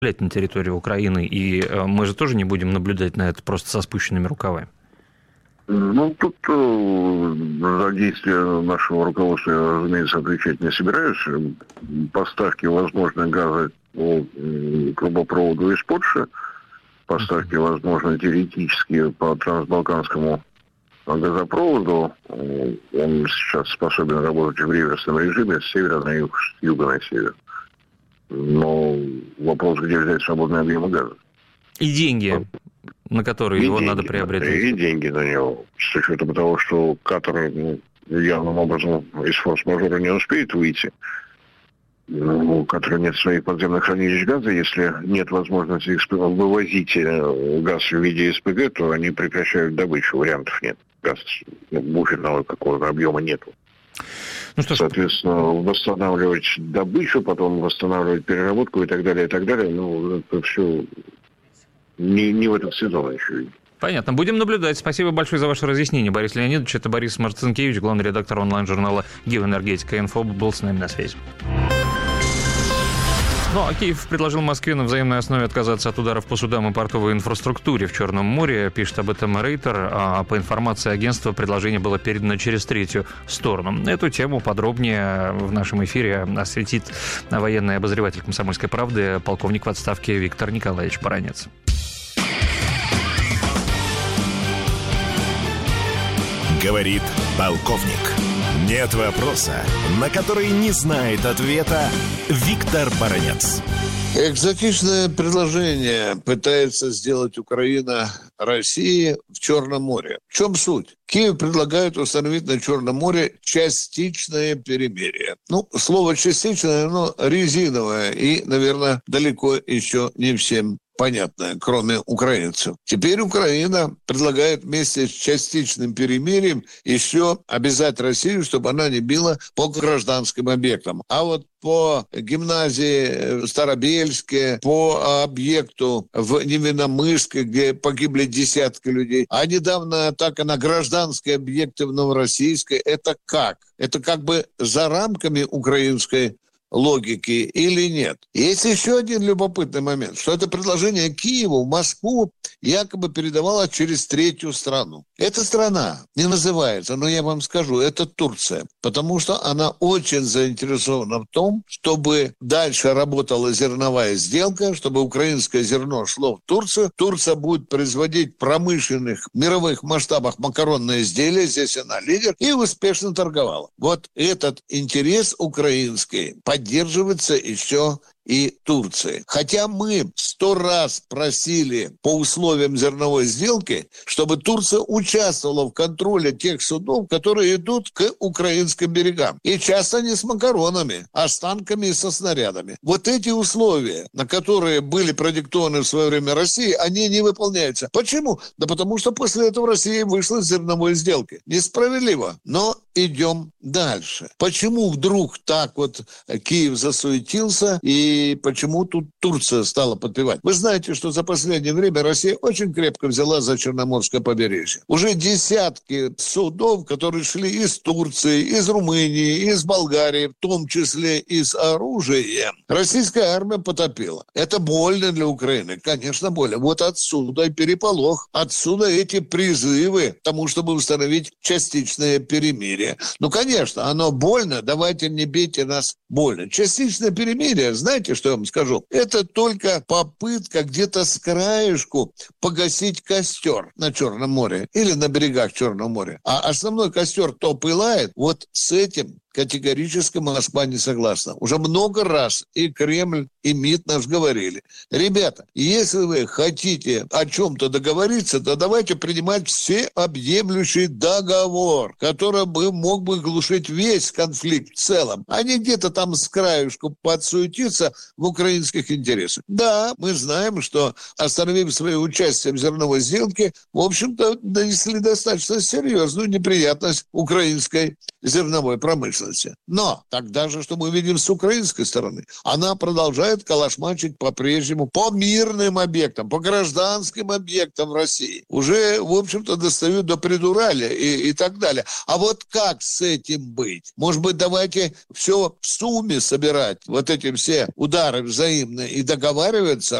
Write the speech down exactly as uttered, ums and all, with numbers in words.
на территории Украины, и мы же тоже не будем наблюдать на это просто со спущенными рукавами. Ну, тут э, за действия нашего руководства я, разумеется, отвечать не собираюсь. Поставки возможны газа по э, трубопроводу из Польши, поставки возможны теоретически по трансбалканскому газопроводу. Он сейчас способен работать в реверсном режиме с севера на юг, с юга на север. Но вопрос, где взять свободные объемы газа. И деньги, на которые и его деньги, надо приобретать. И деньги на него. С учетом того, что Катар ну, явным образом из форс-мажора не успеет выйти. У Катара нет своих подземных хранилищ газа. Если нет возможности вывозить газ в виде СПГ, то они прекращают добычу. Вариантов нет. Газ буферного какого-то объема нету. Ну, что Соответственно, восстанавливать добычу, потом восстанавливать переработку и так далее, и так далее. Ну, это все не, не в этом сезоне еще. Понятно. Будем наблюдать. Спасибо большое за ваше разъяснение, Борис Леонидович. Это Борис Марцинкевич, главный редактор онлайн-журнала «Геоэнергетика Инфо», был с нами на связи. Ну, а Киев предложил Москве на взаимной основе отказаться от ударов по судам и портовой инфраструктуре в Черном море. Пишет об этом Рейтер. А по информации агентства, предложение было передано через третью сторону. Эту тему подробнее в нашем эфире осветит военный обозреватель «Комсомольской правды», полковник в отставке Виктор Николаевич Баранец. Говорит полковник. Нет вопроса, на который не знает ответа Виктор Баранец. Экзотичное предложение пытается сделать Украина России в Черном море. В чем суть? Киев предлагает установить на Черном море частичное перемирие. Ну, слово «частичное», оно резиновое и, наверное, далеко еще не всем понятное, кроме украинцев. Теперь Украина предлагает вместе с частичным перемирием еще обязать Россию, чтобы она не била по гражданским объектам. А вот по гимназии в Старобельске, по объекту в Невинномысске, где погибли десятки людей, а недавно атака на гражданские объекты в Новороссийске, это как? Это как бы за рамками украинской логики или нет. Есть еще один любопытный момент, что это предложение Киеву в Москву якобы передавало через третью страну. Эта страна не называется, но я вам скажу, это Турция, потому что она очень заинтересована в том, чтобы дальше работала зерновая сделка, чтобы украинское зерно шло в Турцию. Турция будет производить в промышленных мировых масштабах макаронные изделия, здесь она лидер, и успешно торговала. Вот этот интерес украинский поддерживается еще и Турции. Хотя мы сто раз просили по условиям зерновой сделки, чтобы Турция участвовала в контроле тех судов, которые идут к украинским берегам. И часто не с макаронами, а с танками и со снарядами. Вот эти условия, на которые были продиктованы в свое время России, они не выполняются. Почему? Да потому что после этого Россия вышла из зерновой сделки. Несправедливо. Но идем дальше. Почему вдруг так вот Киев засуетился и И почему тут Турция стала подпевать? Вы знаете, что за последнее время Россия очень крепко взяла за Черноморское побережье. Уже десятки судов, которые шли из Турции, из Румынии, из Болгарии, в том числе и с оружием, российская армия потопила. Это больно для Украины. Конечно, больно. Вот отсюда и переполох. Отсюда эти призывы к тому, чтобы установить частичное перемирие. Ну, конечно, оно больно. Давайте не бейте нас больно. Частичное перемирие, знаете, что я вам скажу? Это только попытка где-то с краешку погасить костер на Черном море или на берегах Черного моря. А основной костер, кто пылает, вот с этим категорически Москва не согласна. Уже много раз и Кремль, и МИД наш говорили. Ребята, если вы хотите о чем-то договориться, то давайте принимать всеобъемлющий договор, который бы мог бы глушить весь конфликт в целом, а не где-то там с краешку подсуетиться в украинских интересах. Да, мы знаем, что, остановив свое участие в зерновой сделке, в общем-то, нанесли достаточно серьезную неприятность украинской зерновой промышленности. промышленности. Но тогда же, что мы видим с украинской стороны, она продолжает калашматить по-прежнему по мирным объектам, по гражданским объектам России. Уже, в общем-то, достают до придурали и, и так далее. А вот как с этим быть? Может быть, давайте все в сумме собирать, вот эти все удары взаимные и договариваться,